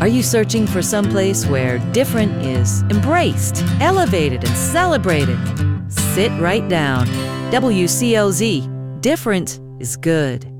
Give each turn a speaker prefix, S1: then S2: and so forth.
S1: Are you searching for some place where different is embraced, elevated, and celebrated? Sit right down. WCLZ. Different is good.